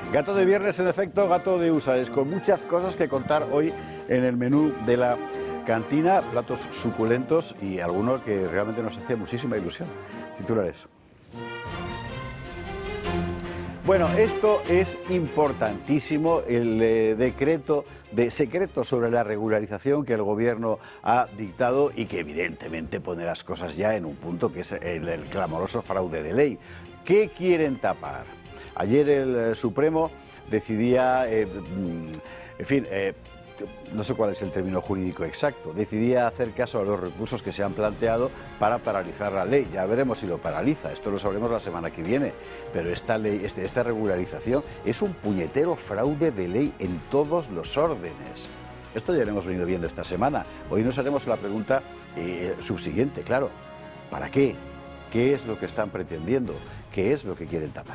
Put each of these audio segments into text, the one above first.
Gato de viernes, en efecto, gato de Húsares, con muchas cosas que contar hoy en el menú de la cantina, platos suculentos y alguno que realmente nos hace muchísima ilusión. Titulares. Bueno, esto es importantísimo, el decreto de secreto sobre la regularización que el Gobierno ha dictado y que evidentemente pone las cosas ya en un punto que es el clamoroso fraude de ley. ¿Qué quieren tapar? Ayer el Supremo decidía, no sé cuál es el término jurídico exacto, decidía hacer caso a los recursos que se han planteado para paralizar la ley. Ya veremos si lo paraliza, esto lo sabremos la semana que viene, pero esta ley, esta regularización es un puñetero fraude de ley en todos los órdenes. Esto ya lo hemos venido viendo esta semana. Hoy nos haremos la pregunta subsiguiente, claro, ¿para qué? ¿Qué es lo que están pretendiendo? ¿Qué es lo que quieren tapar?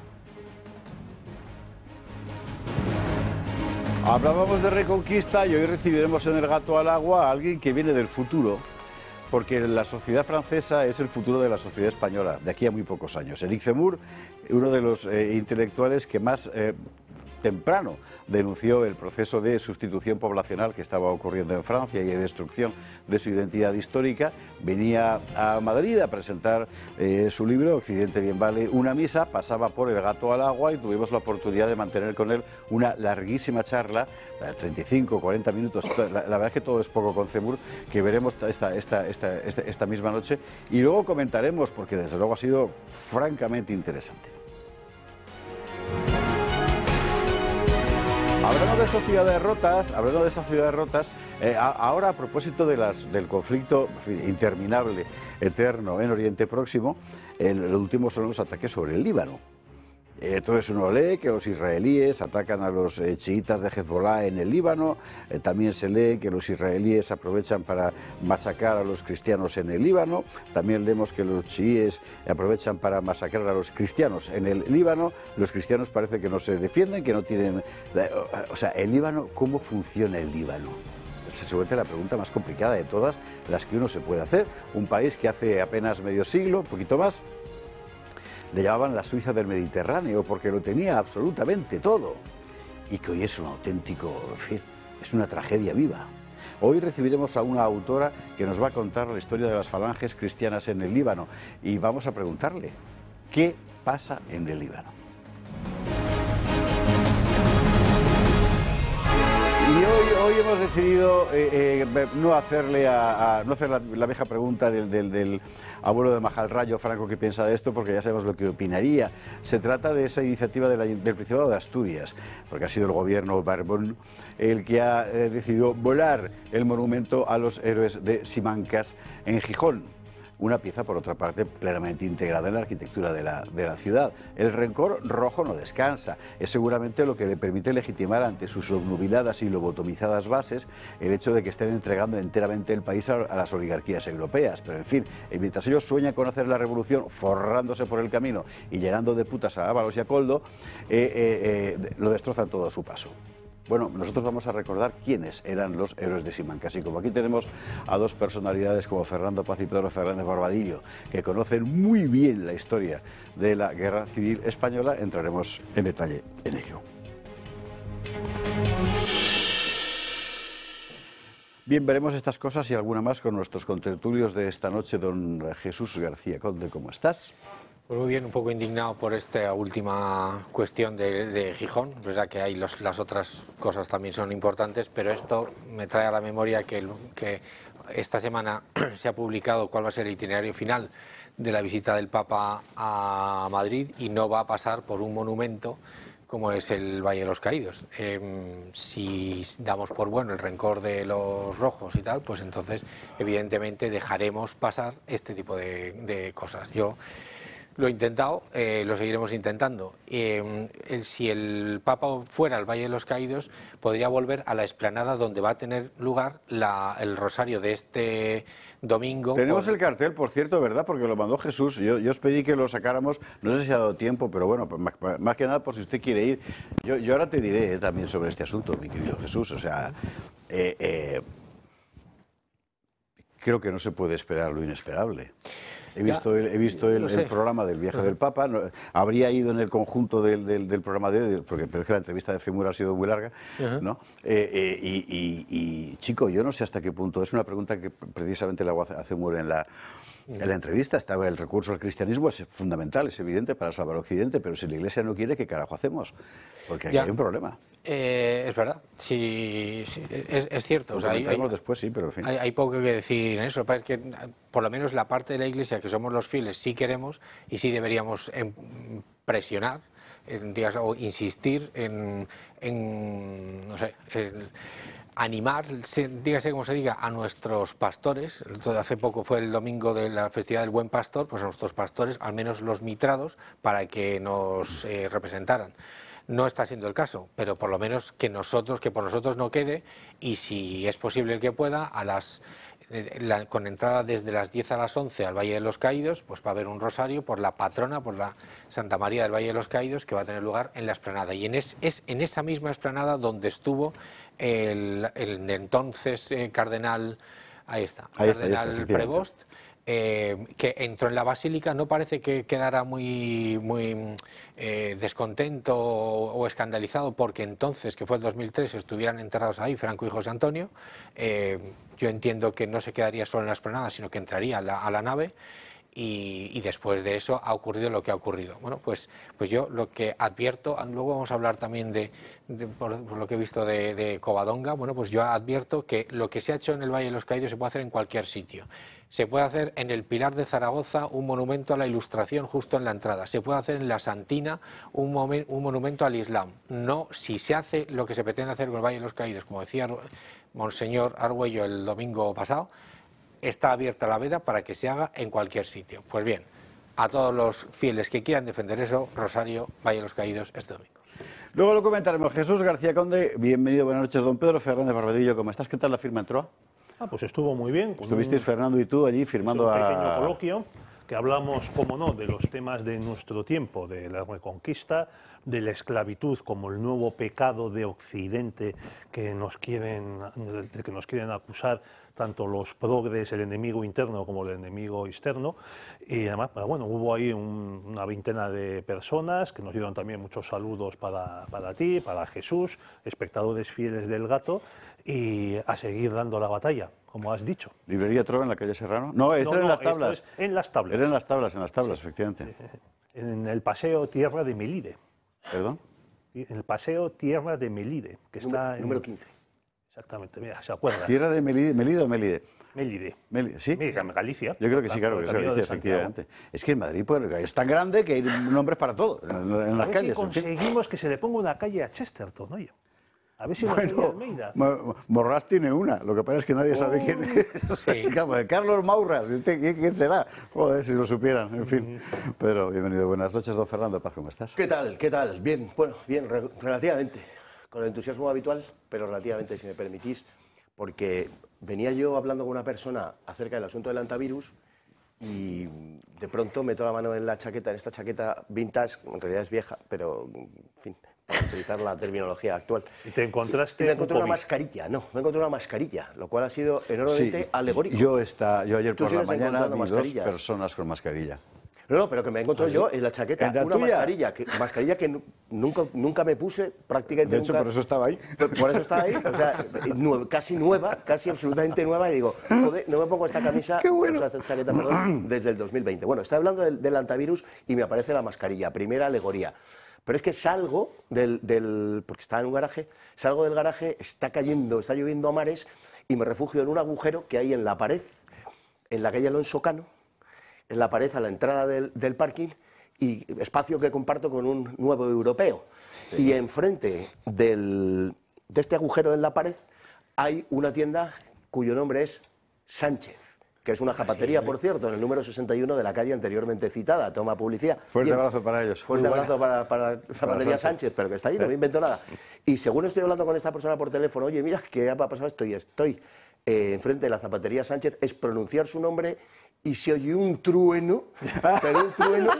Hablábamos de Reconquista y hoy recibiremos en el Gato al Agua a alguien que viene del futuro, porque la sociedad francesa es el futuro de la sociedad española, de aquí a muy pocos años. Éric Zemmour, uno de los intelectuales que más temprano denunció el proceso de sustitución poblacional que estaba ocurriendo en Francia y de destrucción de su identidad histórica, venía a Madrid a presentar su libro Occidente bien vale una misa, pasaba por el Gato al Agua y tuvimos la oportunidad de mantener con él una larguísima charla, 35, 40 minutos, la verdad es que todo es poco con Zemmour, que veremos esta misma noche y luego comentaremos porque desde luego ha sido francamente interesante. Hablando de sociedades rotas, ahora a propósito del conflicto interminable, eterno en Oriente Próximo, el último son los ataques sobre el Líbano. Entonces uno lee que los israelíes atacan a los chiitas de Hezbollah en el Líbano, también se lee que los israelíes aprovechan para machacar a los cristianos en el Líbano, también leemos que los chiíes aprovechan para masacrar a los cristianos en el Líbano, los cristianos parece que no se defienden, que no tienen... O sea, el Líbano, ¿cómo funciona el Líbano? Esa es seguramente la pregunta más complicada de todas las que uno se puede hacer. Un país que hace apenas medio siglo, un poquito más, le llamaban la Suiza del Mediterráneo porque lo tenía absolutamente todo y que hoy es un auténtico, es una tragedia viva. Hoy recibiremos a una autora que nos va a contar la historia de las falanges cristianas en el Líbano y vamos a preguntarle, ¿qué pasa en el Líbano? Y hoy hemos decidido no hacer la vieja pregunta del abuelo de Majalrayo, Franco, ¿qué piensa de esto? Porque ya sabemos lo que opinaría. Se trata de esa iniciativa del Principado de Asturias, porque ha sido el gobierno Barbón el que ha decidido volar el monumento a los héroes de Simancas en Gijón. Una pieza, por otra parte, plenamente integrada en la arquitectura de la ciudad. El rencor rojo no descansa. Es seguramente lo que le permite legitimar ante sus obnubiladas y lobotomizadas bases el hecho de que estén entregando enteramente el país a las oligarquías europeas. Pero, en fin, mientras ellos sueñan con hacer la revolución forrándose por el camino y llenando de putas a Ábalos y a Koldo, lo destrozan todo a su paso. Bueno, nosotros vamos a recordar quiénes eran los héroes de Simancas. Y como aquí tenemos a dos personalidades como Fernando Paz y Pedro Fernández Barbadillo, que conocen muy bien la historia de la Guerra Civil Española, entraremos en detalle en ello. Bien, veremos estas cosas y alguna más con nuestros contertulios de esta noche. Don Jesús García Conde, ¿cómo estás? Pues muy bien, un poco indignado por esta última cuestión de Gijón. Es verdad que hay las otras cosas también son importantes, pero esto me trae a la memoria que esta semana se ha publicado cuál va a ser el itinerario final de la visita del Papa a Madrid y no va a pasar por un monumento como es el Valle de los Caídos. Si damos por bueno el rencor de los rojos y tal, pues entonces evidentemente dejaremos pasar este tipo de cosas. Yo lo he intentado, lo seguiremos intentando. Si el Papa fuera al Valle de los Caídos, podría volver a la explanada donde va a tener lugar el rosario de este domingo. Tenemos el cartel, por cierto, ¿verdad? Porque lo mandó Jesús. Yo os pedí que lo sacáramos, no sé si ha dado tiempo, pero bueno, más que nada por si usted quiere ir. Yo ahora te diré también sobre este asunto, mi querido Jesús. O sea, creo que no se puede esperar lo inesperable. He visto el programa del viaje del Papa, habría ido en el conjunto del programa de hoy, pero es que la entrevista de Zemmour ha sido muy larga, ¿no? Chico, yo no sé hasta qué punto, es una pregunta que precisamente le hago a Zemmour en la entrevista. Estaba el recurso al cristianismo, es fundamental, es evidente para salvar a Occidente, pero si la Iglesia no quiere, ¿qué carajo hacemos? Porque aquí hay un problema. Es verdad, sí, es cierto. O sea, después, sí, pero en fin. Hay poco que decir en eso. Lo que pasa es que por lo menos la parte de la Iglesia que somos los fieles sí queremos y sí deberíamos presionar, o insistir en no sé, animar, dígase como se diga, a nuestros pastores. Hace poco fue el domingo de la festividad del Buen Pastor, pues a nuestros pastores, al menos los mitrados, para que nos representaran. No está siendo el caso, pero por lo menos que por nosotros no quede, y si es posible el que pueda, con entrada desde las 10 a las 11 al Valle de los Caídos, pues va a haber un rosario por la patrona, por la Santa María del Valle de los Caídos, que va a tener lugar en la explanada. Y es en esa misma explanada donde estuvo el entonces cardenal, cardenal Prevost, que entró en la basílica. No parece que quedara muy descontento o escandalizado porque entonces, que fue el 2003, estuvieran enterrados ahí Franco y José Antonio. Yo entiendo que no se quedaría solo en la explanada, sino que entraría a la nave. Y después de eso ha ocurrido lo que ha ocurrido. Bueno, pues yo lo que advierto, luego vamos a hablar también por lo que he visto de Covadonga. Bueno, pues yo advierto que lo que se ha hecho en el Valle de los Caídos se puede hacer en cualquier sitio. Se puede hacer en el Pilar de Zaragoza un monumento a la Ilustración justo en la entrada. Se puede hacer en la Santina un monumento al Islam. No, si se hace lo que se pretende hacer con el Valle de los Caídos, como decía Monseñor Argüello el domingo pasado, está abierta la veda para que se haga en cualquier sitio. Pues bien, a todos los fieles que quieran defender eso, Rosario, Valle de los Caídos, este domingo. Luego lo comentaremos. Jesús García Conde, bienvenido, buenas noches. Don Pedro Fernández Barbadillo, ¿cómo estás? ¿Qué tal la firma en Troa? Pues estuvo muy bien. Estuvisteis, Fernando y tú, allí firmando un pequeño coloquio, que hablamos, como no, de los temas de nuestro tiempo, de la Reconquista, de la esclavitud como el nuevo pecado de Occidente del que nos quieren acusar tanto los progres, el enemigo interno como el enemigo externo. Y además, bueno, hubo ahí una veintena de personas que nos dieron también muchos saludos para ti, para Jesús, espectadores fieles del Gato, y a seguir dando la batalla, como has dicho. ¿Librería Trova en la calle Serrano? No, esto era en las tablas. En las tablas. Era en las tablas, sí, efectivamente. En el Paseo Tierra de Melide. ¿Perdón? En el Paseo Tierra de Melide, que está en... Número 15. Exactamente, mira, se acuerda. ¿Tierra de Melide o Melide? Melide. ¿Sí? Mira, Galicia. Yo creo que sí, claro, que Galicia, efectivamente. Es que en Madrid es tan grande que hay nombres para todo, en las calles. Si conseguimos que se le ponga una calle a Chesterton, oye. A ver si Almeida. Morras tiene una, lo que pasa es que nadie sabe quién es. Sí. Carlos Maurras, ¿quién será? Joder, si lo supieran, en fin. Pedro, bienvenido, buenas noches, don Fernando Paz, ¿cómo estás? ¿Qué tal? ¿Qué tal? Bien, bueno, bien, relativamente. Con el entusiasmo habitual, pero relativamente, si me permitís, porque venía yo hablando con una persona acerca del asunto del antivirus y de pronto meto la mano en la chaqueta, en esta chaqueta vintage, en realidad es vieja, pero, en fin, para utilizar la terminología actual. ¿Y te encontraste? Y me encontré una mascarilla, lo cual ha sido enormemente alegórico. Yo ayer por la mañana vi dos personas con mascarilla. No, pero que me encontró yo en la chaqueta una mascarilla que nunca me puse, prácticamente de hecho, nunca. por eso estaba ahí. Por eso estaba ahí, o sea, casi nueva, casi absolutamente nueva, y digo, joder, no me pongo esta camisa, esta chaqueta, perdón, desde el 2020. Bueno, estoy hablando del antivirus y me aparece la mascarilla, primera alegoría. Pero es que salgo porque estaba en un garaje, salgo del garaje, está lloviendo a mares, y me refugio en un agujero que hay en la pared, en la calle Alonso Cano, en la pared a la entrada del parking, y espacio que comparto con un nuevo europeo. Sí. Y enfrente de este agujero en la pared hay una tienda cuyo nombre es Sánchez, que es una zapatería, por cierto, en el número 61 de la calle anteriormente citada. Toma publicidad. Fuerte abrazo para ellos. Fuerte abrazo para Zapatería Sánchez, pero que está ahí, no me invento nada. Y según estoy hablando con esta persona por teléfono, oye, mira, que ha pasado esto y estoy enfrente de la Zapatería Sánchez, es pronunciar su nombre y se oye un trueno, pero un trueno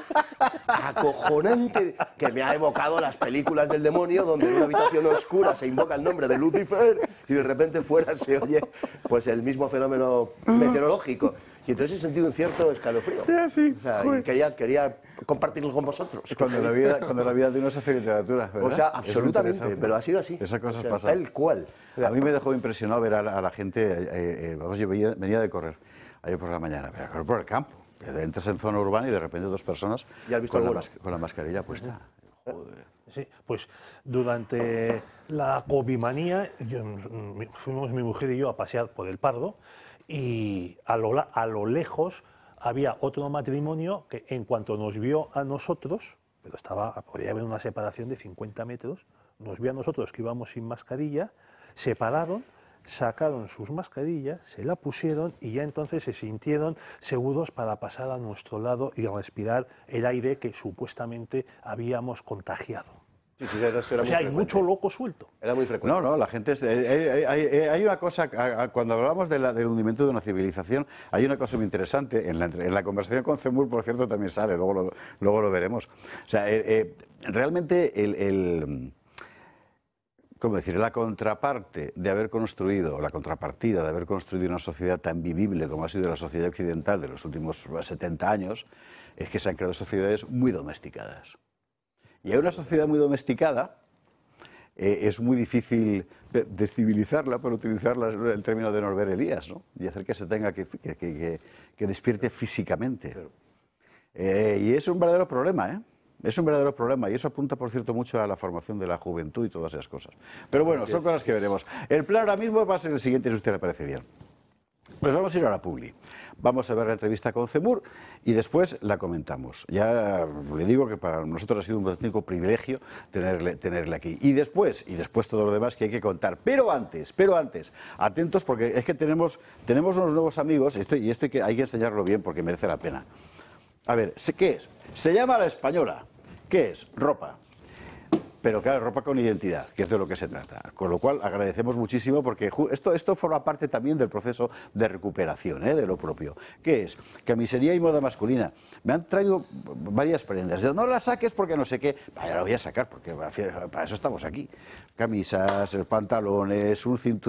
acojonante, que me ha evocado las películas del demonio, donde en una habitación oscura se invoca el nombre de Lucifer, y de repente fuera se oye pues el mismo fenómeno meteorológico. Y entonces he sentido un cierto escalofrío. Sí, o sea, y quería compartirlo con vosotros. Cuando la vida de uno se hace literatura, ¿verdad? O sea, absolutamente, pero ha sido así. Esas cosas pasan. Tal cual. A mí me dejó impresionado ver a la gente, vamos, yo venía de correr ayer por la mañana, pero a correr por el campo. Entras en zona urbana y de repente dos personas ¿Ya has visto con la mascarilla puesta. Joder. Sí, pues durante la covimanía fuimos mi mujer y yo a pasear por el Pardo y a lo lejos había otro matrimonio que en cuanto nos vio a nosotros, pero podría haber una separación de 50 metros, nos vio a nosotros que íbamos sin mascarilla, se pararon, sacaron sus mascarillas, se la pusieron y ya entonces se sintieron seguros para pasar a nuestro lado y respirar el aire que supuestamente habíamos contagiado. Sí, era o sea, hay mucho loco suelto. Era muy frecuente. No, la gente... hay una cosa, cuando hablamos del hundimiento de una civilización, hay una cosa muy interesante, en la conversación con Zemmour, por cierto, también sale, luego lo veremos. O sea, realmente ¿cómo decir? La contraparte de haber construido, la contrapartida de haber construido una sociedad tan vivible como ha sido la sociedad occidental de los últimos 70 años, es que se han creado sociedades muy domesticadas. Y hay una sociedad muy domesticada, es muy difícil descivilizarla, por utilizar el término de Norbert Elias, ¿no? Y hacer que se tenga que despierte físicamente. Y es un verdadero problema, ¿eh? Es un verdadero problema y eso apunta, por cierto, mucho a la formación de la juventud y todas esas cosas. Pero bueno, son cosas que veremos. El plan ahora mismo va a ser el siguiente, si a usted le parece bien. Pues vamos a ir a la publi. Vamos a ver la entrevista con Zemmour y después la comentamos. Ya le digo que para nosotros ha sido un auténtico privilegio tenerle aquí. Y después todo lo demás que hay que contar. Pero antes, atentos porque es que tenemos unos nuevos amigos y esto hay que enseñarlo bien porque merece la pena. A ver, ¿qué es? Se llama La Española. ¿Qué es? Ropa. Pero claro, ropa con identidad, que es de lo que se trata. Con lo cual agradecemos muchísimo porque esto forma parte también del proceso de recuperación, de lo propio. ¿Qué es? Camisería y moda masculina. Me han traído varias prendas. No las saques porque no sé qué. Ya lo voy a sacar porque para eso estamos aquí. Camisas, pantalones, un cinturón.